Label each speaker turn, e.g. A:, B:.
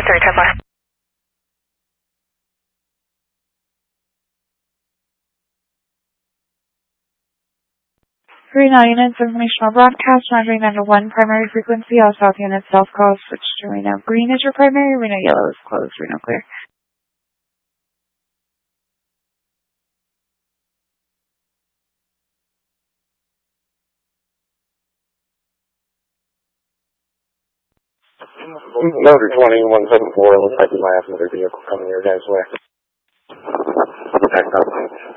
A: 310 left.
B: Reno units, informational broadcast, rendering number 1, primary frequency, all south units, south call, switch to Reno. Green is your primary, Reno yellow is closed, Reno clear.
C: Motor 2174, looks like you might have another vehicle coming your guys' way. Back up.